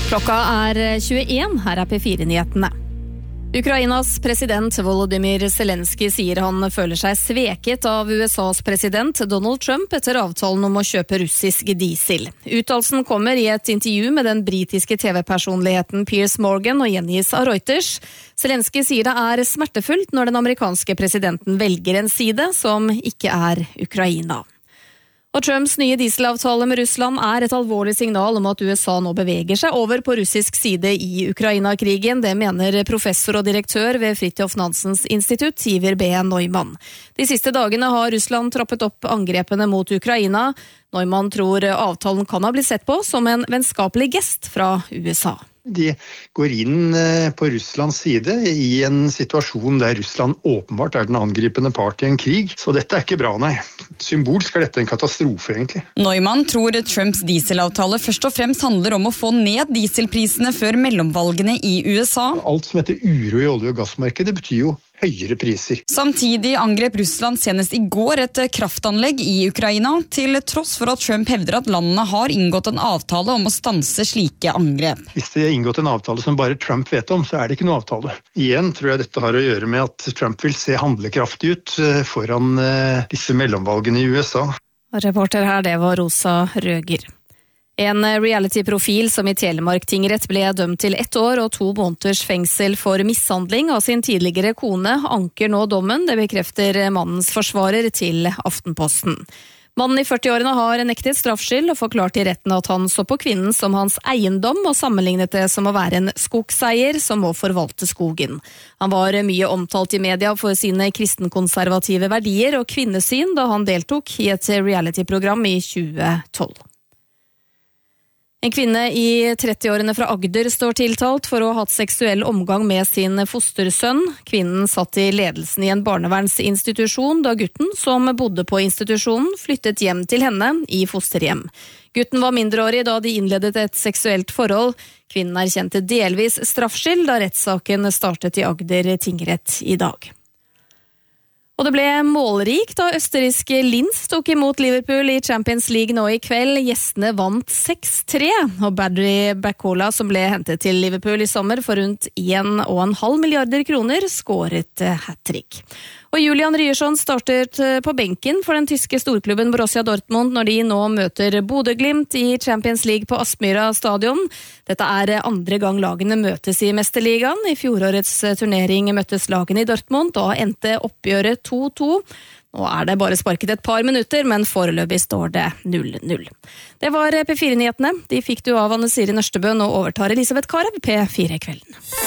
Klokka 21, her P4-nyhetene. Ukrainas president Volodymyr Zelensky sier han føler seg sveket av USAs president Donald Trump etter avtalen om å kjøpe russisk diesel. Uttalelsen kommer i et intervju med den britiske TV-personligheten Piers Morgan og gjengis av Reuters. Zelensky sier det er smertefullt når den amerikanske presidenten velger en side som ikke er Ukraina. Og Trumps nye dieselavtale med Russland er et alvorlig signal om at USA nå beveger seg over på russisk side i Ukraina-krigen. Det mener professor og direktør ved Fridtjof Nansens institutt, Iver B. Neumann. De siste dagene har Russland trappet opp angrepene mot Ukraina. Neumann tror avtalen kan ha blitt sett på som en vennskapelig gest fra USA. De går inn på Russlands side i en situasjon der Russland åpenbart er den angripende part i en krig. Så dette er ikke bra, nei. Symbolsk er dette en katastrofe, egentlig. Neumann tror Trumps dieselavtale først og fremst handler om å få ned dieselprisene før mellomvalgene i USA. Alt som heter uro i olje- og gassmarkedet betyr jo høyere priser. Samtidig angrep Russland senest i går et kraftanlegg i Ukraina, til tross for at Trump hevder at landene har inngått en avtale om å stanse slike angrep. Hvis det er inngått en avtale som bare Trump vet om, så er det ikke noe avtale. Igjen tror jeg dette har å gjøre med at Trump vil se handlekraftig ut foran disse mellomvalgene i USA. Reporter her, det var Rosa Røger. En reality-profil som i Telemark tingrett ble dømt til 1 år og 2 måneders fengsel for mishandling av sin tidligere kone, anker nå dommen. Det bekrefter mannens forsvarer til Aftenposten. Mannen i 40-årene har nektet straffskyld og forklart i retten at han så på kvinnen som hans eiendom og sammenlignet det som å være en skogseier som må forvalte skogen. Han var mye omtalt i media for sine kristenkonservative verdier og kvinnesyn da han deltok i et reality-program i 2012. En kvinne i 30-årene fra Agder står tiltalt for å ha hatt seksuell omgang med sin fostersønn. Kvinnen satt i ledelsen i en barnevernsinstitusjon da gutten, som bodde på institusjonen, flyttet hjem til henne i fosterhjem. Gutten var mindreårig da de innledet et seksuelt forhold. Kvinnen erkjente delvis straffskyld da rettssaken startet i Agder tingrett i dag. Og det ble målrikt da østerrikske Linz tok imot Liverpool i Champions League nå i kveld. Gjestene vant 6-3, og Badri Bacola, som ble hentet til Liverpool i sommer for rundt 1,5 milliarder kroner, skåret hat-trick. Og Julian Ryerson startet på benken for den tyske storklubben Borussia Dortmund når de nå møter Bodø/Glimt i Champions League på Aspmyra stadion. Dette er 2. gang lagene møtes i Mesterligaen. I fjorårets turnering møttes lagene i Dortmund og endte oppgjøret 2-2. Nå er det bare sparket et par minutter, men foreløpig står det 0-0. Det var P4-nyhetene. De fikk du av Anne Siri Nørstebø, og overtar Elisabeth Karev P4-kvelden.